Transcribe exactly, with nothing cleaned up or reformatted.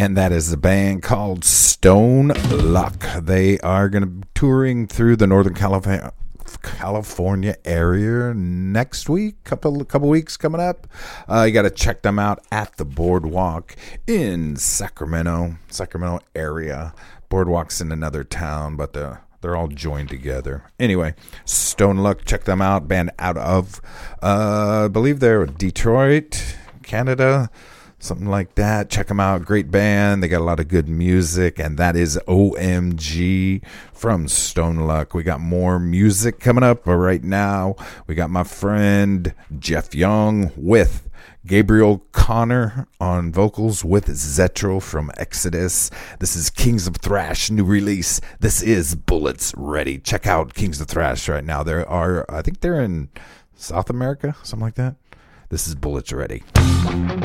and that is the band called Stone Luck. They are going to be touring through the Northern California California area next week, couple couple weeks coming up. Uh, you got to check them out at the Boardwalk in Sacramento, Sacramento area. Boardwalk's in another town, but the they're all joined together. Anyway, Stone Luck, check them out. Band out of, uh, I believe they're Detroit, Canada, something like that. Check them out. Great band. They got a lot of good music, and that is O M G from Stone Luck. We got more music coming up, but right now we got my friend Jeff Young with Gabriel Connor on vocals with Zetro from Exodus. This is Kings of Thrash, new release. This is Bullets Ready. Check out Kings of Thrash right now. There are, I think they're in South America, something like that. This is Bullets Ready.